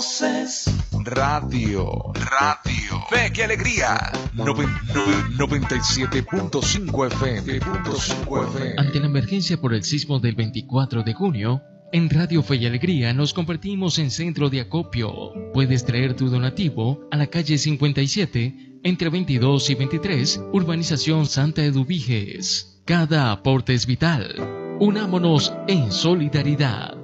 Radio. Fe y alegría. 97.5 FM. Ante la emergencia por el sismo del 24 de junio, en Radio Fe y Alegría nos convertimos en centro de acopio. Puedes traer tu donativo a la calle 57, entre 22 y 23, Urbanización Santa Eduviges. Cada aporte es vital. Unámonos en solidaridad.